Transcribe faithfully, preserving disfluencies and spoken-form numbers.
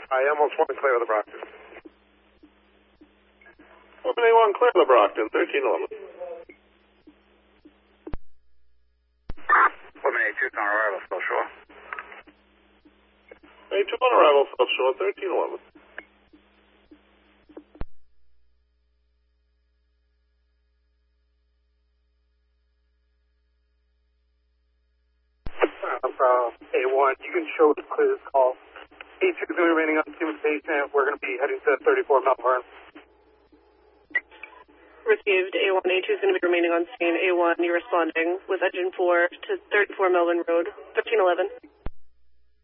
I almost want to clear the Brockton. Woman A one, clear the Brockton, thirteen eleven. Woman A two, on arrival, South Shore. A two on arrival, South Shore, thirteen eleven. Uh, A one, you can show to clear this call. A two is going to be remaining on scene with patient. We're going to be heading to thirty-four Melbourne. Received. A one, A two is going to be remaining on scene. A one, you're responding with engine four to thirty-four Melbourne Road, thirteen eleven.